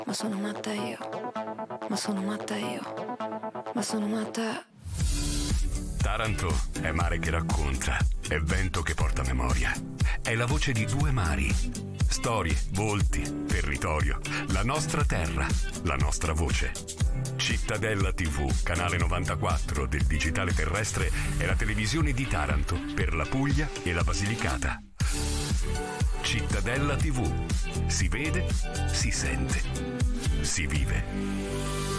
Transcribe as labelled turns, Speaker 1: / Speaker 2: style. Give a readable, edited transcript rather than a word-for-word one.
Speaker 1: ma sono matta io, ma sono matta io, ma sono matta.
Speaker 2: Taranto è mare che racconta, è vento che porta memoria, è la voce di due mari, storie, volti, territorio, la nostra terra, la nostra voce. Cittadella TV, canale 94 del digitale terrestre, è la televisione di Taranto per la Puglia e la Basilicata. Cittadella TV, si vede, si sente, si vive.